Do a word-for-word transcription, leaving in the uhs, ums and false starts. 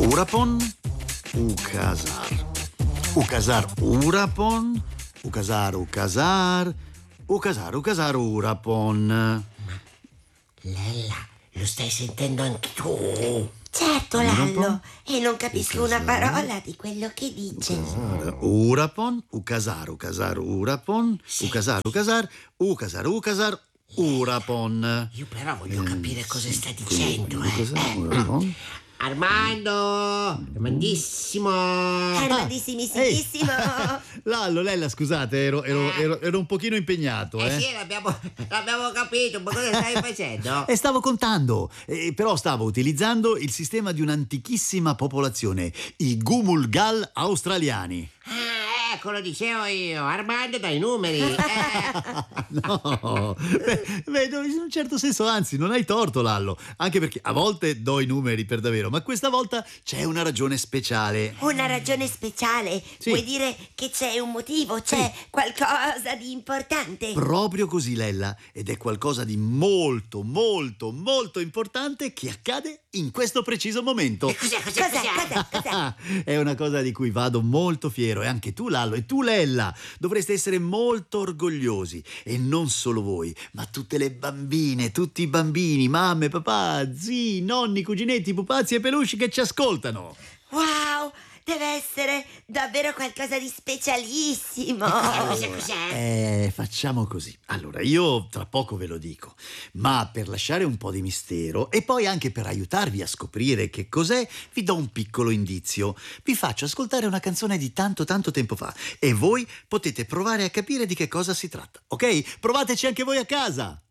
urapon, ukazar. Ukazar, urapon, ukazar, ukazar, ukazar, ukazar, urapon. Lella, lo stai sentendo anche tu? Certo, Lallo, e non capisco una parola di quello che dice. Ukazar, urapon, ukazar, ukazar, urapon, Sì. ukazar, ukazar, ukazar, ukazar, urapon. Io però voglio capire cosa sta Quindi, dicendo, eh. ukazar, urapon. Armando! Armandissimo! Armandissimissimo. Lallo, Lella, scusate, ero, ero, ero, ero un pochino impegnato, Eh eh. sì, l'abbiamo, l'abbiamo capito, ma cosa stai facendo? E stavo contando, eh, però stavo utilizzando il sistema di un'antichissima popolazione, i Gumulgal australiani. Ah, ecco, lo dicevo io, Armando dai numeri. Eh. No, beh, beh, in un certo senso, anzi, non hai torto, Lallo, anche perché a volte do i numeri per davvero, ma questa volta c'è una ragione speciale. Una ragione speciale? Sì. Vuoi dire che c'è un motivo, c'è qualcosa di importante? Proprio così, Lella, ed è qualcosa di molto, molto, molto importante che accade in questo preciso momento. E cos'è, cos'è, Cos'è, cos'è? cos'è, cos'è? È una cosa di cui vado molto fiero, e anche tu, Lallo, e tu, Lella, dovreste essere molto orgogliosi, e non solo voi, ma tutte le bambine, tutti i bambini, mamme, papà, zii, nonni, cuginetti, pupazzi e peluche che ci ascoltano. Wow, deve essere davvero qualcosa di specialissimo. Cos'è, cos'è? Eh, facciamo così. Allora, io tra poco ve lo dico, ma per lasciare un po' di mistero e poi anche per aiutarvi a scoprire che cos'è, vi do un piccolo indizio. Vi faccio ascoltare una canzone di tanto tanto tempo fa e voi potete provare a capire di che cosa si tratta, ok? Provateci anche voi a casa!